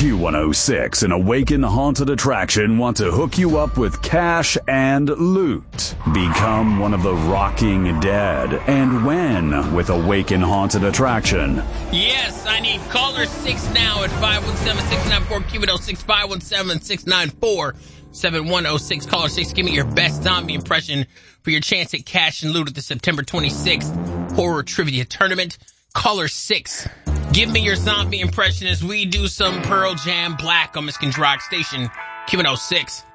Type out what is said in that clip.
Q106 and Awaken Haunted Attraction want to hook you up with cash and loot. Become one of the Rocking Dead. And when with Awaken Haunted Attraction? Yes, I need caller 6 now at 517-694-Q106, 517-694-7106. Caller 6, give me your best zombie impression for your chance at cash and loot at the September 26th Horror Trivia Tournament. Caller 6, give me your zombie impression as we do some Pearl Jam Black on Miskin Rock Station Q106.